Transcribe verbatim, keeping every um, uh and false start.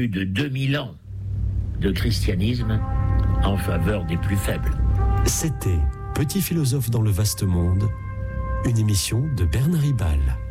Plus de deux mille ans de christianisme en faveur des plus faibles. C'était Petit philosophe dans le vaste monde, une émission de Bernard Ribal.